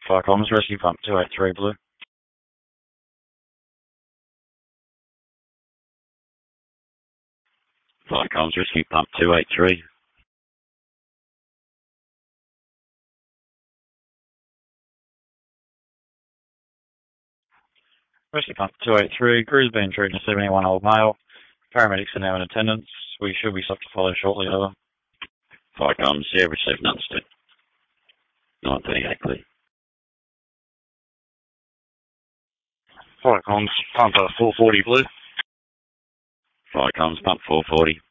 Fire comms, rescue pump 283 blue. Fire comms, rescue pump 283. Rescue pump 283, crew's been treating a 71-year-old male. Paramedics are now in attendance. We should be stopped to follow shortly, over. Fire comms, yeah, received, understood. 938 clear. Fire comms, pump 440 blue. Fire comms, pump 440.